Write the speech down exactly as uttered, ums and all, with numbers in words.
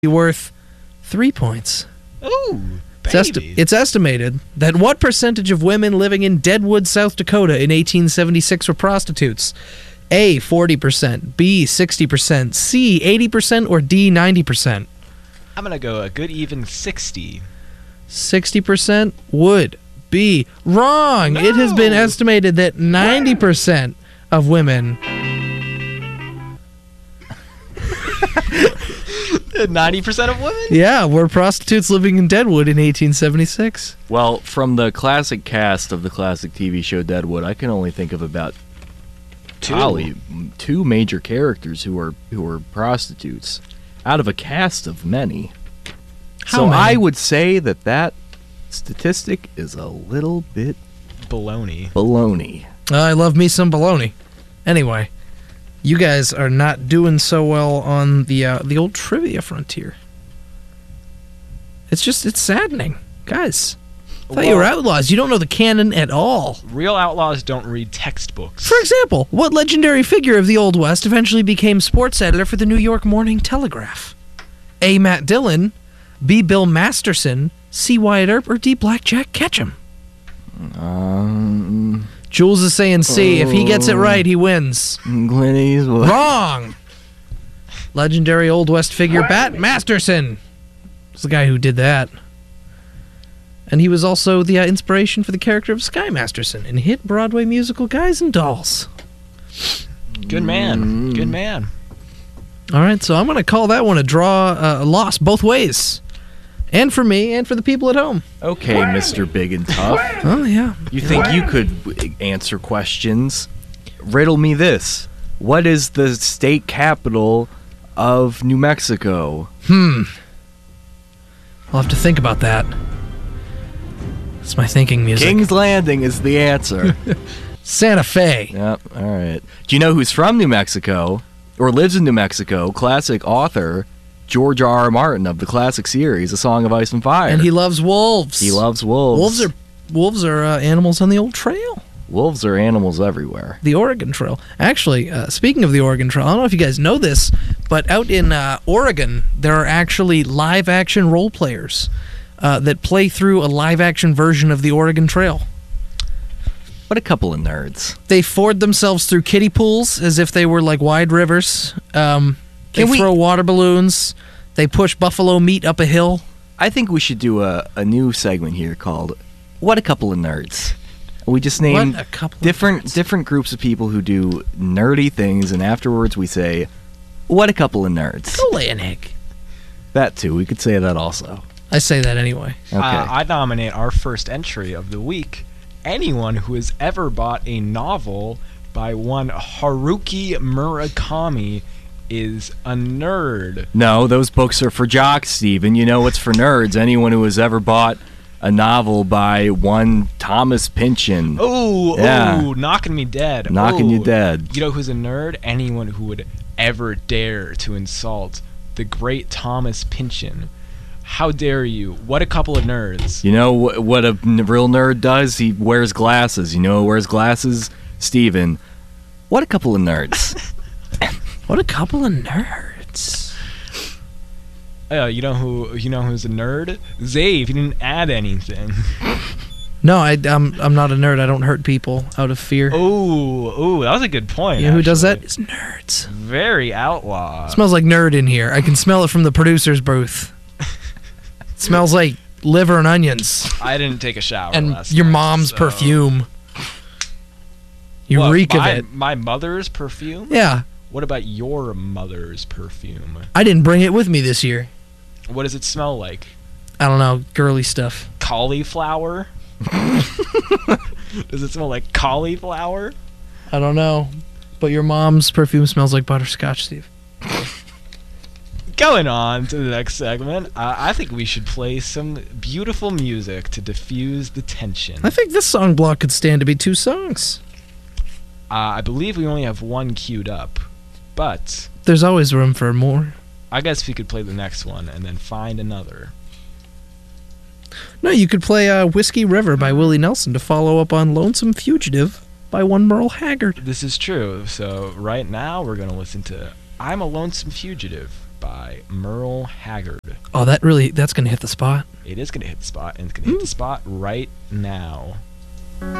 worth three points. Ooh, It's, esti- it's estimated that what percentage of women living in Deadwood, South Dakota in eighteen seventy-six were prostitutes? A, forty percent, B, sixty percent, C, eighty percent, or D, ninety percent? I'm going to go a good even sixty. sixty percent would be wrong. No. It has been estimated that ninety percent of women... ninety percent of women? Yeah, were prostitutes living in Deadwood in eighteen seventy-six. Well, from the classic cast of the classic T V show Deadwood, I can only think of about Two. probably two major characters who are who are prostitutes out of a cast of many. How so many? I would say that that statistic is a little bit Baloney. baloney. Uh, I love me some baloney. Anyway, you guys are not doing so well on the uh, the old trivia frontier. It's just, it's saddening. Guys, I thought you were Well- outlaws. You don't know the canon at all. Real outlaws don't read textbooks. For example, what legendary figure of the Old West eventually became sports editor for the New York Morning Telegraph? A. Matt Dillon, B. Bill Masterson, C. Wyatt Earp, or D. Blackjack Ketchum? Um, Jules is saying C. If he gets it right, he wins. Clint Eastwood. Wrong! Legendary Old West figure Bat Masterson. It's the guy who did that. And he was also the uh, inspiration for the character of Sky Masterson in hit Broadway musical Guys and Dolls. Good man. Good man. All right, so I'm going to call that one a draw, uh, a loss both ways. And for me, and for the people at home. Okay, Mister Big and Tough. Oh, yeah. You think you could w- answer questions? Riddle me this. What is the state capital of New Mexico? Hmm. I'll have to think about that. It's my thinking music. King's Landing is the answer. Santa Fe. Yep, all right. Do you know who's from New Mexico or lives in New Mexico? Classic author George R. R. Martin of the classic series, A Song of Ice and Fire. And he loves wolves. He loves wolves. Wolves are wolves are uh, animals on the old trail. Wolves are animals everywhere. The Oregon Trail. Actually, uh, speaking of the Oregon Trail, I don't know if you guys know this, but out in uh, Oregon, there are actually live-action role players uh, that play through a live-action version of the Oregon Trail. What a couple of nerds. They ford themselves through kiddie pools as if they were like wide rivers. Um, they Can we- throw water balloons. They push buffalo meat up a hill. I think we should do a, a new segment here called What a Couple of Nerds. We just name What a couple of different nerds. different groups of people who do nerdy things, and afterwards we say, "What a couple of nerds." Go lay an egg. That too, we could say that also. I say that anyway. Okay. Uh, I nominate our first entry of the week. Anyone who has ever bought a novel by one Haruki Murakami is a nerd. No, those books are for jocks, Steven. You know what's for nerds. Anyone who has ever bought a novel by one Thomas Pynchon. Oh, Yeah. oh, knocking me dead. Knocking you Ooh. dead. You know who's a nerd? Anyone who would ever dare to insult the great Thomas Pynchon. How dare you? What a couple of nerds. You know wh- what a n- real nerd does? He wears glasses. You know who wears glasses? Steven. What a couple of nerds. What a couple of nerds. Uh, you know who? You know who's a nerd? Zave. He didn't add anything. No, I, I'm I'm not a nerd. I don't hurt people out of fear. Oh, oh, that was a good point. You know who does that? actually. It's nerds. Very outlaw. It smells like nerd in here. I can smell it from the producer's booth. It smells like liver and onions I didn't take a shower and last your night, mom's so- perfume. You What, reek my, of it. My mother's perfume? Yeah, What about your mother's perfume? I didn't bring it with me this year. What does it smell like? I don't know, girly stuff. Cauliflower? Does it smell like cauliflower? I don't know, but your mom's perfume smells like butterscotch, Steve. Going on to the next segment, uh, I think we should play some beautiful music to diffuse the tension. I think this song block could stand to be two songs. Uh, I believe we only have one queued up, but There's always room for more. I guess we could play the next one and then find another. No, you could play uh, Whiskey River by Willie Nelson to follow up on Lonesome Fugitive by one Merle Haggard. This is true, so right now we're going to listen to I'm a Lonesome Fugitive by Merle Haggard. Oh, that really, that's going to hit the spot. It is going to hit the spot, and it's going to hit the spot right now.